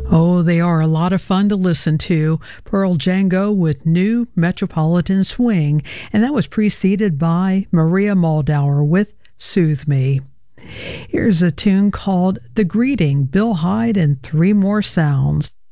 Oh, they are a lot of fun to listen to. Pearl Django with New Metropolitan Swing, and that was preceded by Maria Moldauer with Soothe Me. Here's a tune called The Greeting, Bill Hyde and Three More Sounds.